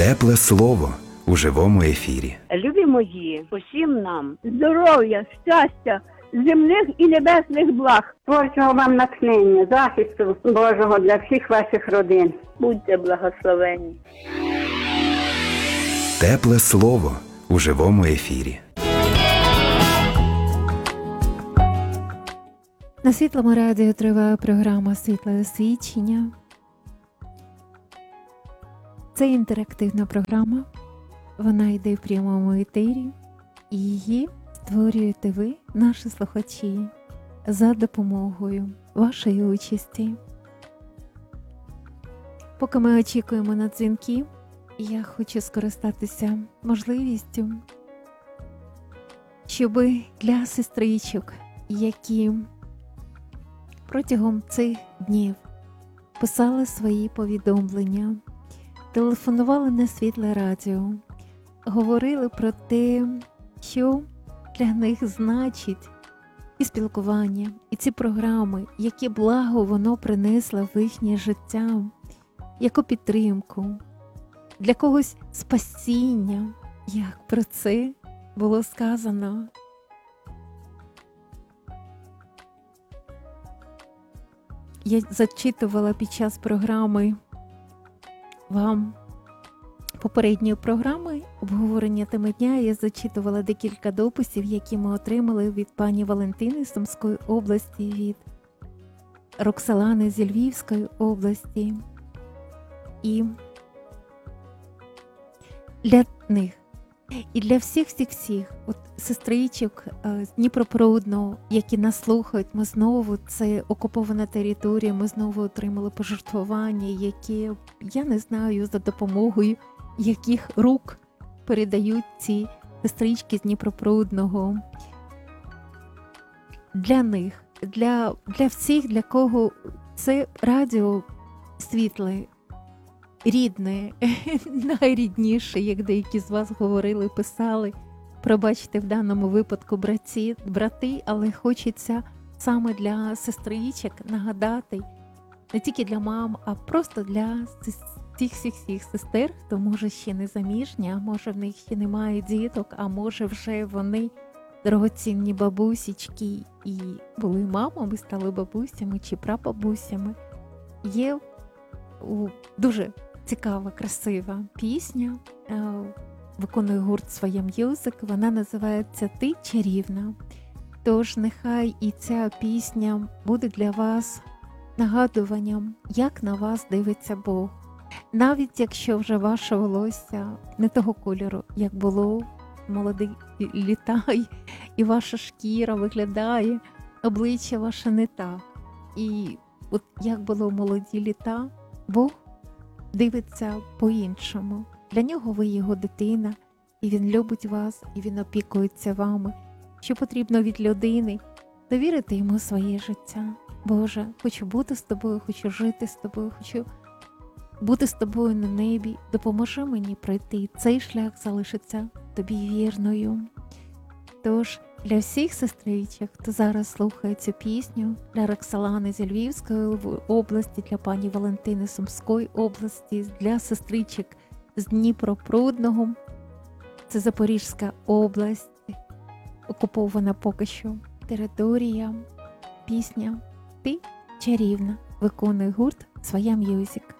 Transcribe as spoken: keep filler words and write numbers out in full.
Тепле слово у живому ефірі. Любі мої, усім нам здоров'я, щастя, земних і небесних благ. Творчого вам натхнення, захисту Божого для всіх ваших родин. будьте благословені. Тепле слово у живому ефірі. На Світлому радіо триває програма «Світле освічення». Це інтерактивна програма. Вона йде в прямому етері. І її створюєте ви, наші слухачі, за допомогою вашої участі. Поки ми очікуємо на дзвінки, я хочу скористатися можливістю, щоб для сестричок, які протягом цих днів писали свої повідомлення, телефонували на Світле радіо, говорили про те, що для них значить і спілкування, і ці програми, яке благо воно принесло в їхнє життя, яку підтримку, для когось спасіння, як про це було сказано. Я зачитувала під час програми вам попередньої програми обговорення теми дня. Я зачитувала декілька дописів, які ми отримали від пані Валентини з Сумської області, від Роксолани з Львівської області. І для них, і для всіх-всіх-всіх, от сестричок з Дніпропрудного, які нас слухають, ми знову, це окупована територія, ми знову отримали пожертвування, які, я не знаю, за допомогою яких рук передають ці сестрички з Дніпропрудного. Для них, для, для всіх, для кого це радіо світле, рідне, найрідніше, як деякі з вас говорили, писали. Пробачте, в даному випадку браті, брати, але хочеться саме для сестричок нагадати, не тільки для мам, а просто для тих всіх сестер, хто може ще не заміжні, а може в них ще немає діток, а може вже вони дорогоцінні бабусічки і були мамами, стали бабусями чи прабабусями. Є дуже цікава, красива пісня, виконує гурт «Своя М'юзик», вона називається «Ти чарівна». Тож нехай і ця пісня буде для вас нагадуванням, як на вас дивиться Бог. Навіть якщо вже ваше волосся не того кольору, як було в молоді літа, і ваша шкіра виглядає, обличчя ваше не так. І от як було в молоді літа, Бог дивиться по-іншому. Для нього ви його дитина, і він любить вас, і він опікується вами. Що потрібно від людини? Довірити йому своє життя. Боже, хочу бути з тобою, хочу жити з тобою, хочу бути з тобою на небі. Допоможи мені пройти. Цей шлях залишиться тобі вірною. Тож, для всіх сестричок, хто зараз слухає цю пісню, для Роксолани з Львівської області, для пані Валентини з Сумської області, для сестричок з Дніпропрудного, це Запорізька область, окупована поки що територія, пісня «Ти чарівна», виконує гурт «Своя М'юзик».